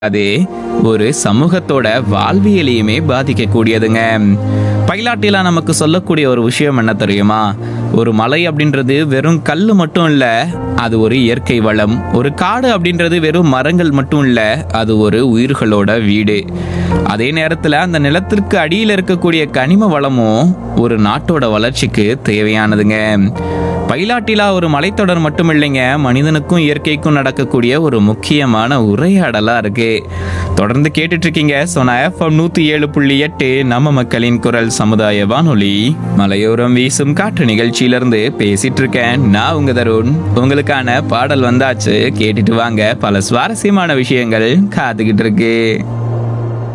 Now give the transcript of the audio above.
அது ஒரு சமூகத்தோட வாழ்வியலையுமே பாதிக்கக்கூடியதுங்க. பைலாட்டிலா நமக்கு சொல்லக்கூடிய ஒரு விஷயம் என்ன தெரியுமா? ஒரு மலை அப்படின்றது வெறும் கல் மட்டும் இல்ல, அது ஒரு இயற்கை வளம். ஒரு காடு அப்படின்றது வெறும் மரங்கள் மட்டும் இல்ல, அது ஒரு உயிர்களோட வீடு. அதே நேரத்துல அந்த நிலத்திற்கு அடியில் இருக்கக்கூடிய கனிம வளமும் ஒரு நாட்டோட வளர்ச்சிக்கு தேவையானதுங்க. பைலாட்டிலா ஒரு மலைத்தொடர் மட்டும் இல்லைங்க, மனிதனுக்கும் இயற்கைக்கும் நடக்கக்கூடிய ஒரு முக்கியமான உரையாடலா இருக்கு. தொடர்ந்து கேட்டுட்டு இருக்கீங்க சோனா எஃப்எம் 107.8 நம்ம மக்களின் குரல் சமுதாய வானொலி. மலையோரம் வீசும் காற்று நிகழ்ச்சியிலிருந்து பேசிட்டு இருக்கேன் நான் உங்க தருண். உங்களுக்கான பாடல் வந்தாச்சு, கேட்டுட்டு வாங்க. பல சுவாரஸ்யமான விஷயங்கள் காத்துக்கிட்டு இருக்கு.